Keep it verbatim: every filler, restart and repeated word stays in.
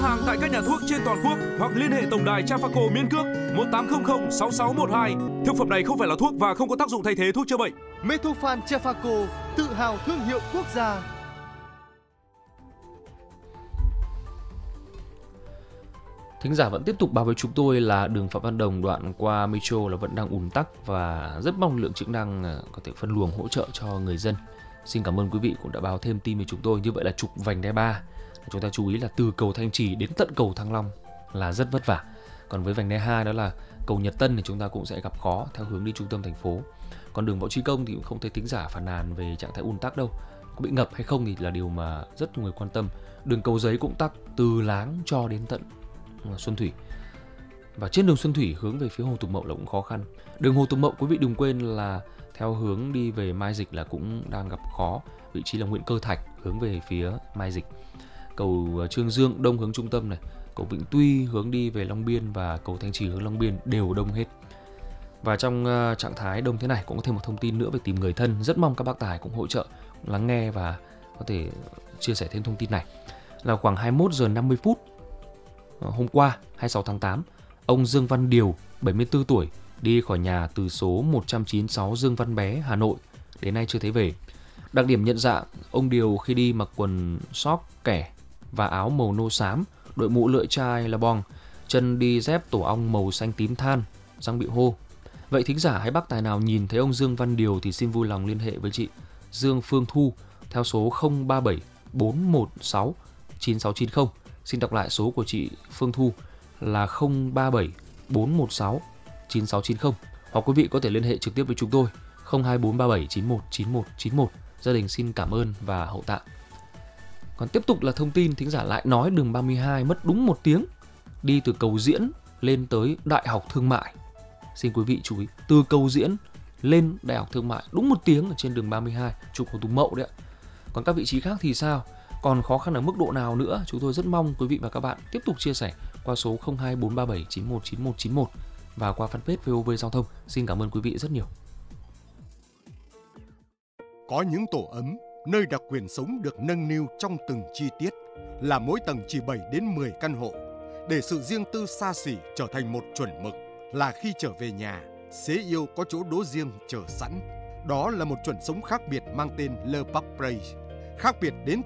hàng tại các nhà thuốc trên toàn quốc hoặc liên hệ tổng đài Trafaco miễn cước một tám không không sáu sáu một hai. Thực phẩm này không phải là thuốc và không có tác dụng thay thế thuốc chữa bệnh. Metofan Trafaco, tự hào thương hiệu quốc gia. Thính giả vẫn tiếp tục báo với chúng tôi là đường Phạm Văn Đồng đoạn qua Metro là vẫn đang ùn tắc và rất mong lượng chức năng có thể phân luồng hỗ trợ cho người dân. Xin cảm ơn quý vị cũng đã báo thêm tin với chúng tôi. Như vậy là trục vành đai ba, chúng ta chú ý là từ cầu Thanh Trì đến tận cầu Thăng Long là rất vất vả. Còn với vành đai hai đó là cầu Nhật Tân thì chúng ta cũng sẽ gặp khó theo hướng đi trung tâm thành phố. Còn đường Võ Trí Công thì cũng không thấy thính giả phàn nàn về trạng thái ùn tắc đâu. Có bị ngập hay không thì là điều mà rất nhiều người quan tâm. Đường Cầu Giấy cũng tắc từ Láng cho đến tận Xuân Thủy. Và trên đường Xuân Thủy hướng về phía Hồ Tùng Mậu là cũng khó khăn. Đường Hồ Tùng Mậu quý vị đừng quên là theo hướng đi về Mai Dịch là cũng đang gặp khó. Vị trí là Nguyễn Cơ Thạch hướng về phía Mai Dịch. Cầu Trương Dương đông hướng trung tâm này, cầu Vĩnh Tuy hướng đi về Long Biên và cầu Thanh Trì hướng Long Biên đều đông hết. Và trong uh, trạng thái đông thế này cũng có thêm một thông tin nữa về tìm người thân. Rất mong các bác tài cũng hỗ trợ lắng nghe và có thể chia sẻ thêm thông tin này. Là khoảng hai mươi mốt giờ năm mươi phút hôm qua hai mươi sáu tháng tám, ông Dương Văn Điều, bảy mươi tư tuổi, đi khỏi nhà từ số một trăm chín mươi sáu Dương Văn Bé, Hà Nội, đến nay chưa thấy về. Đặc điểm nhận dạng, ông Điều khi đi mặc quần sóc kẻ và áo màu nâu xám, đội mũ lưỡi chai là bong, chân đi dép tổ ong màu xanh tím than, răng bị hô. Vậy thính giả hay bác tài nào nhìn thấy ông Dương Văn Điều thì xin vui lòng liên hệ với chị Dương Phương Thu theo số không ba bảy bốn một sáu chín sáu chín không. Xin đọc lại số của chị Phương Thu là không ba bảy bốn một sáu chín sáu chín không. Hoặc quý vị có thể liên hệ trực tiếp với chúng tôi không hai bốn ba bảy chín một chín một chín một. Gia đình xin cảm ơn và hậu tạ. Còn tiếp tục là thông tin thính giả lại nói đường ba mươi hai mất đúng một tiếng đi từ cầu Diễn lên tới Đại học Thương mại. Xin quý vị chú ý, từ cầu Diễn lên Đại học Thương mại đúng một tiếng ở trên đường ba mươi hai, trục Hồ Tùng Mậu đấy ạ. Còn các vị trí khác thì sao? Còn khó khăn ở mức độ nào nữa? Chúng tôi rất mong quý vị và các bạn tiếp tục chia sẻ qua số không hai bốn ba bảy chín một chín một chín một và qua fanpage vê o vê Giao thông. Xin cảm ơn quý vị rất nhiều. Có những tổ ấm, nơi đặc quyền sống được nâng niu trong từng chi tiết, là mỗi tầng chỉ bảy đến mười căn hộ, để sự riêng tư xa xỉ trở thành một chuẩn mực, là khi trở về nhà, xế yêu có chỗ đỗ riêng chờ sẵn. Đó là một chuẩn sống khác biệt mang tên Le Parc Place, khác biệt đến